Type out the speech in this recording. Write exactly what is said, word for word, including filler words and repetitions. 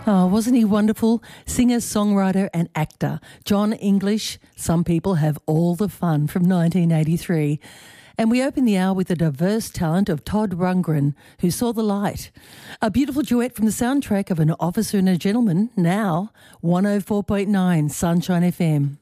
Oh, wasn't he wonderful? Singer, songwriter and actor John English, Some People Have All the Fun, from nineteen eighty-three. And we open the hour with the diverse talent of Todd Rundgren, who saw the light. A beautiful duet from the soundtrack of An Officer and a Gentleman, now one oh four point nine Sunshine F M.